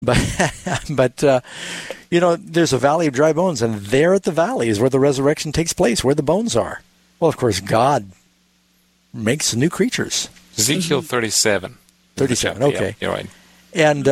But there's a valley of dry bones, and there at the valley is where the resurrection takes place, where the bones are. Well, of course, God makes new creatures. Ezekiel 37. 37, okay. Yeah, you're right. And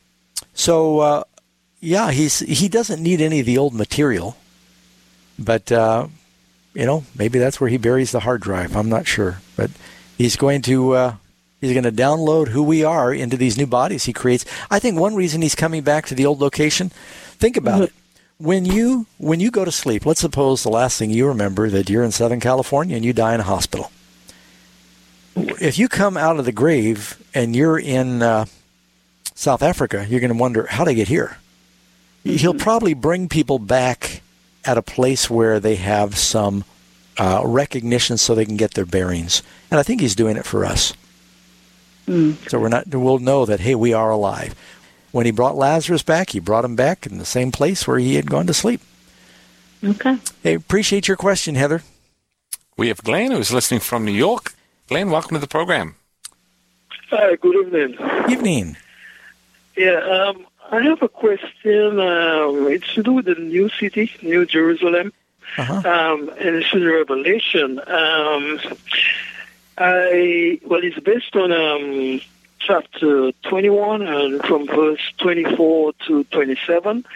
he doesn't need any of the old material, but, maybe that's where he buries the hard drive. I'm not sure. But he's going to download who we are into these new bodies he creates. I think one reason he's coming back to the old location, think about it. When you go to sleep, let's suppose the last thing you remember that you're in Southern California and you die in a hospital. If you come out of the grave and you're in South Africa, you're going to wonder, how'd I get here? He'll probably bring people back at a place where they have some recognition so they can get their bearings. And I think he's doing it for us. So we'll know that, hey, we are alive. When he brought Lazarus back, he brought him back in the same place where he had gone to sleep. Okay. Hey, appreciate your question, Heather. We have Glenn, who's listening from New York. Glenn, welcome to the program. Hi, good evening. Evening. Yeah, I have a question. It's to do with the new city, New Jerusalem, and it's in Revelation. It's based on chapter 21 and from verse 24 to 27.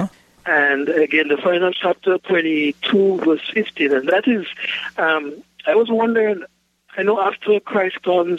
And again, the final chapter 22, verse 15. And that is, I was wondering, I know after Christ comes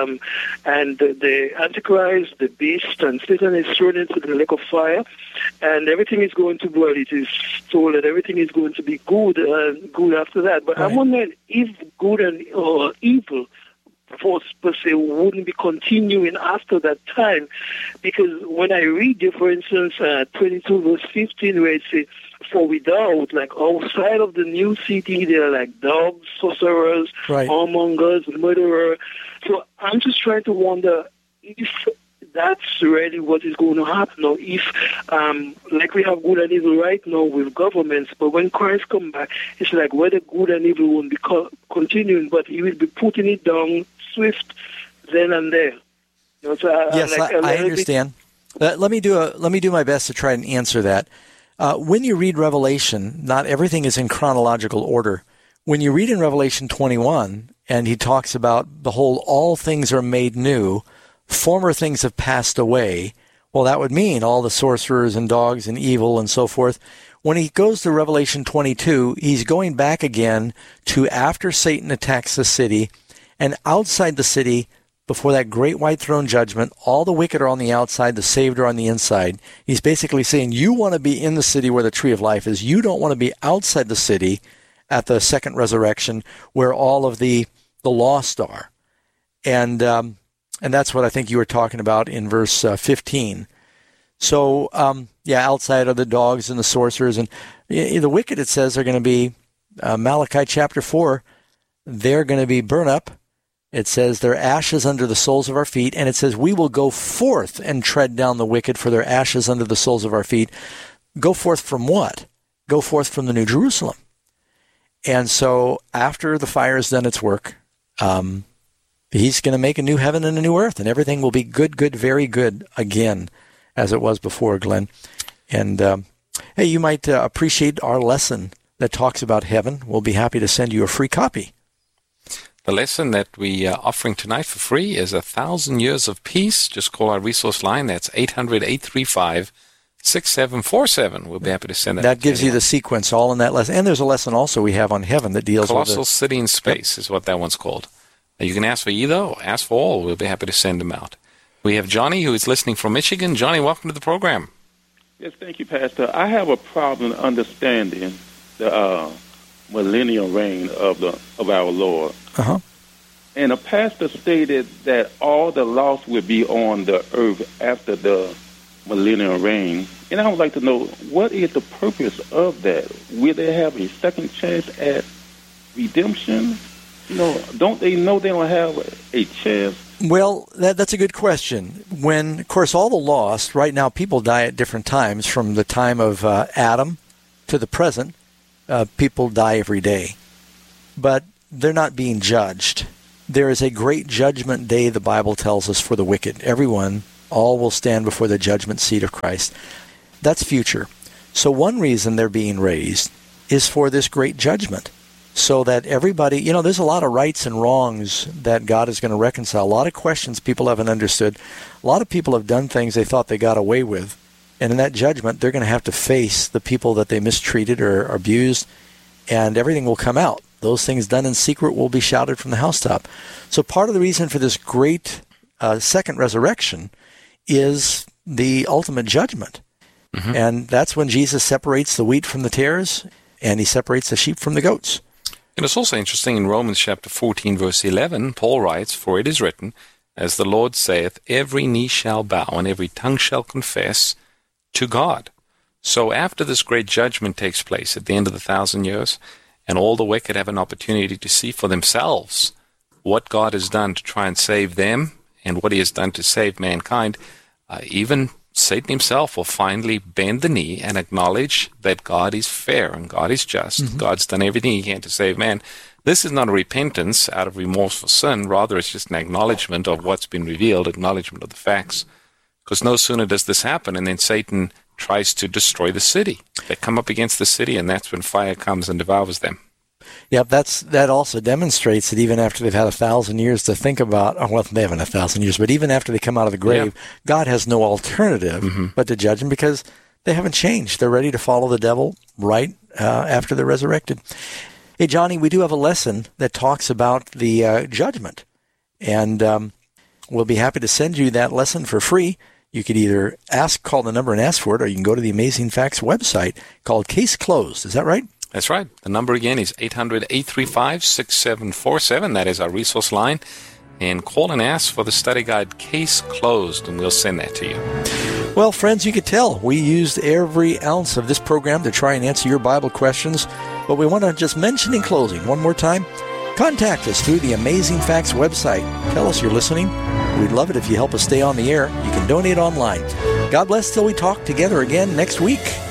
and the Antichrist, the beast, and Satan is thrown into the lake of fire, and everything is going to, it is told that everything is going to be good after that. But I'm wondering if good or evil force per se wouldn't be continuing after that time, because when I read there, for instance, 22 verse 15, where it says, for without, like outside of the new city, there are like dogs, sorcerers, whoremongers, murderers. So I'm just trying to wonder if that's really what is going to happen, or if, like we have good and evil right now with governments, but when Christ comes back, it's like whether good and evil won't be continuing, but he will be putting it down swift then and there. So yes, I understand. Let me do my best to try and answer that. When you read Revelation, not everything is in chronological order. When you read in Revelation 21, and he talks about, behold, all things are made new, former things have passed away, well, that would mean all the sorcerers and dogs and evil and so forth. When he goes to Revelation 22, he's going back again to after Satan attacks the city, and outside the city, before that great white throne judgment, all the wicked are on the outside, the saved are on the inside. He's basically saying, you want to be in the city where the tree of life is. You don't want to be outside the city at the second resurrection where all of the lost are. And that's what I think you were talking about in verse 15. So, outside are the dogs and the sorcerers. And the wicked, it says, are going to be, Malachi chapter 4, they're going to be burnt up. It says, their ashes under the soles of our feet. And it says, we will go forth and tread down the wicked for their ashes under the soles of our feet. Go forth from what? Go forth from the New Jerusalem. And so after the fire has done its work, he's going to make a new heaven and a new earth, and everything will be good, good, very good again, as it was before, Glenn. And, hey, you might appreciate our lesson that talks about heaven. We'll be happy to send you a free copy. The lesson that we are offering tonight for free is 1,000 Years of Peace. Just call our resource line. That's 800-835-6747. We'll be happy to send that. That gives you the sequence all in that lesson. And there's a lesson also we have on heaven that deals with Colossal City in Space is what that one's called. Now, you can ask for either or ask for all. We'll be happy to send them out. We have Johnny, who is listening from Michigan. Johnny, welcome to the program. Yes, thank you, Pastor. I have a problem understanding the millennial reign of our Lord. And the pastor stated that all the lost will be on the earth after the millennial reign. And I would like to know, what is the purpose of that? Will they have a second chance at redemption? Don't they know they don't have a chance? Well, that's a good question. When, of course, all the lost, right now people die at different times. From the time of Adam to the present, people die every day. But they're not being judged. There is a great judgment day, the Bible tells us, for the wicked. Everyone, All will stand before the judgment seat of Christ. That's future. So one reason they're being raised is for this great judgment, so that everybody, there's a lot of rights and wrongs that God is going to reconcile. A lot of questions people haven't understood. A lot of people have done things they thought they got away with. And in that judgment, they're going to have to face the people that they mistreated or abused, and everything will come out. Those things done in secret will be shouted from the housetop. So part of the reason for this great second resurrection is the ultimate judgment. Mm-hmm. And that's when Jesus separates the wheat from the tares, and he separates the sheep from the goats. And it's also interesting in Romans chapter 14, verse 11, Paul writes, "For it is written, as the Lord saith, every knee shall bow and every tongue shall confess to God." So after this great judgment takes place at the end of the 1,000 years, and all the wicked have an opportunity to see for themselves what God has done to try and save them and what he has done to save mankind, even Satan himself will finally bend the knee and acknowledge that God is fair and God is just. Mm-hmm. God's done everything he can to save man. This is not a repentance out of remorse for sin. Rather, it's just an acknowledgement of what's been revealed, acknowledgement of the facts. Because no sooner does this happen, and then Satan tries to destroy the city. They come up against the city, and that's when fire comes and devours them. Yep, that also demonstrates that even after they've had 1,000 years to think about, they haven't 1,000 years, but even after they come out of the grave, God has no alternative but to judge them, because they haven't changed. They're ready to follow the devil right after they're resurrected. Hey, Johnny, we do have a lesson that talks about the judgment, and we'll be happy to send you that lesson for free. You could either call the number and ask for it, or you can go to the Amazing Facts website called Case Closed. Is that right? That's right. The number again is 800-835-6747. That is our resource line. And call and ask for the study guide Case Closed, and we'll send that to you. Well, friends, you could tell we used every ounce of this program to try and answer your Bible questions. But we want to just mention in closing one more time, contact us through the Amazing Facts website. Tell us you're listening. We'd love it if you help us stay on the air. You can donate online. God bless till we talk together again next week.